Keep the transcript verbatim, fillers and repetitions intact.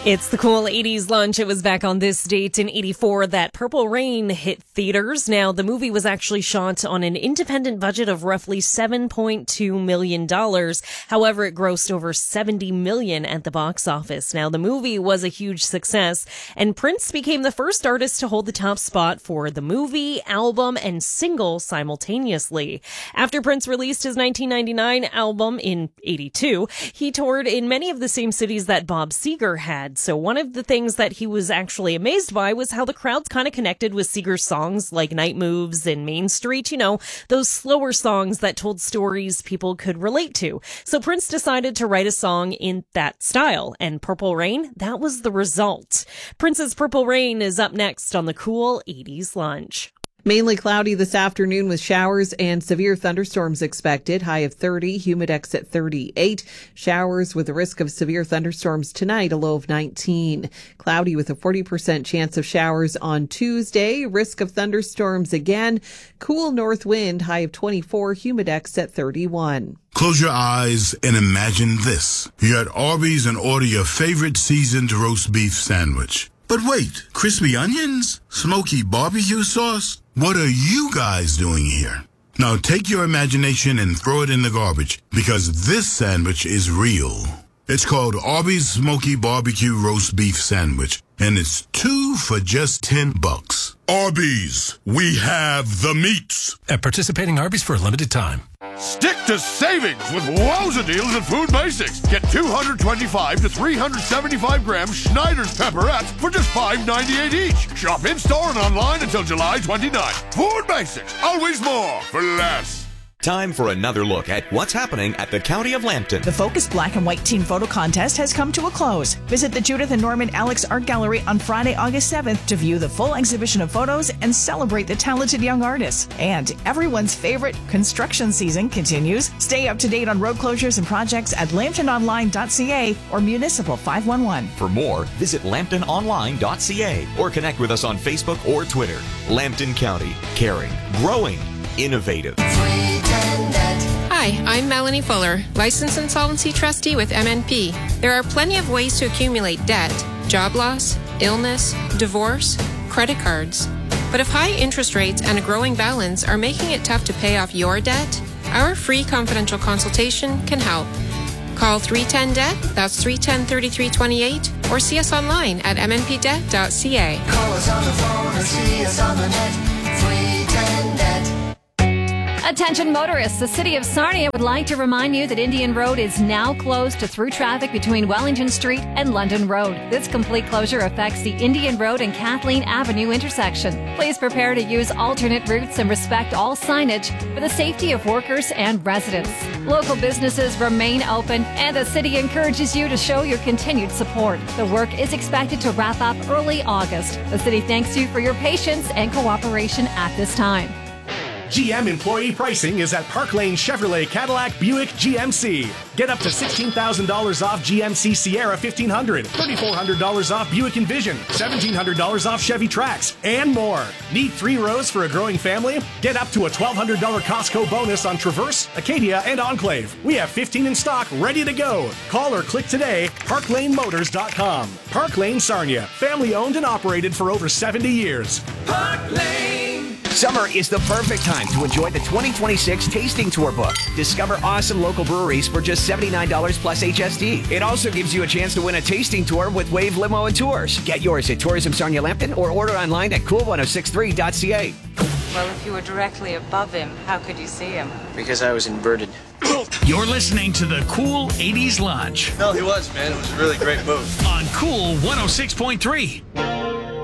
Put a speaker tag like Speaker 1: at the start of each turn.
Speaker 1: It's the cool eighties lunch. It was back on this date in eighty-four that Purple Rain hit theaters. Now, the movie was actually shot on an independent budget of roughly seven point two million dollars. However, it grossed over seventy million dollars at the box office. Now, the movie was a huge success, and Prince became the first artist to hold the top spot for the movie, album, and single simultaneously. After Prince released his nineteen ninety-nine album in eighty-two, he toured in many of the same cities that Bob Seger had. So one of the things that he was actually amazed by was how the crowds kind of connected with Seger's songs like Night Moves and Main Street, you know, those slower songs that told stories people could relate to. So Prince decided to write a song in that style, and Purple Rain, that was the result. Prince's Purple Rain is up next on the Cool eighties Lunch.
Speaker 2: Mainly cloudy this afternoon with showers and severe thunderstorms expected. High of thirty, Humidex at thirty-eight. Showers with a risk of severe thunderstorms tonight, a low of nineteen. Cloudy with a forty percent chance of showers on Tuesday. Risk of thunderstorms again. Cool north wind, high of twenty-four, Humidex at thirty-one.
Speaker 3: Close your eyes and imagine this. You're at Arby's and order your favorite seasoned roast beef sandwich. But wait, crispy onions? Smoky barbecue sauce? What are you guys doing here? Now take your imagination and throw it in the garbage, because this sandwich is real. It's called Arby's Smoky Barbecue Roast Beef Sandwich, and it's two for just ten bucks. Arby's, we have the meats.
Speaker 4: At participating Arby's for a limited time.
Speaker 5: Stick to savings with wowza deals at Food Basics. Get two hundred twenty-five to three hundred seventy-five gram Schneider's pepperettes for just five ninety-eight each. Shop in-store and online until July twenty-ninth. Food Basics, always more for less.
Speaker 6: Time for another look at what's happening at the County of Lambton.
Speaker 7: The Focus Black and White Teen Photo Contest has come to a close. Visit the Judith and Norman Alex Art Gallery on Friday, August seventh to view the full exhibition of photos and celebrate the talented young artists. And everyone's favorite construction season continues. Stay up to date on road closures and projects at lambton online dot c a or Municipal five one one.
Speaker 6: For more, visit lambton online dot c a or connect with us on Facebook or Twitter. Lambton County, caring, growing, innovative.
Speaker 8: Hi, I'm Melanie Fuller, Licensed Insolvency Trustee with M N P. There are plenty of ways to accumulate debt: job loss, illness, divorce, credit cards. But if high interest rates and a growing balance are making it tough to pay off your debt, our free confidential consultation can help. Call three one zero D E B T, that's three one zero, three three two eight, or see us online at m n p debt dot c a.
Speaker 9: Call us on the phone or see us on the net, three one zero D E B T.
Speaker 10: Attention motorists, the City of Sarnia would like to remind you that Indian Road is now closed to through traffic between Wellington Street and London Road. This complete closure affects the Indian Road and Kathleen Avenue intersection. Please prepare to use alternate routes and respect all signage for the safety of workers and residents. Local businesses remain open, and the city encourages you to show your continued support. The work is expected to wrap up early August. The city thanks you for your patience and cooperation at this time.
Speaker 11: G M employee pricing is at Park Lane Chevrolet Cadillac Buick G M C. Get up to sixteen thousand dollars off G M C Sierra fifteen hundred, thirty-four hundred dollars off Buick Envision, seventeen hundred dollars off Chevy Trax, and more. Need three rows for a growing family? Get up to a twelve hundred dollars Costco bonus on Traverse, Acadia, and Enclave. We have fifteen in stock, ready to go. Call or click today, park lane motors dot com. Park Lane Sarnia, family owned and operated for over seventy years.
Speaker 12: Park Lane! Summer is the perfect time to enjoy the twenty twenty-six Tasting Tour book. Discover awesome local breweries for just seventy-nine dollars plus H S D. It also gives you a chance to win a tasting tour with Wave Limo and Tours. Get yours at Tourism Sarnia Lambton or order online at cool ten sixty-three dot c a.
Speaker 13: Well, if you were directly above him, how could you see him?
Speaker 14: Because I was inverted.
Speaker 15: You're listening to the Cool eighties Lunch.
Speaker 14: No, he was, man. It was a really great move.
Speaker 15: On Cool one oh six point three.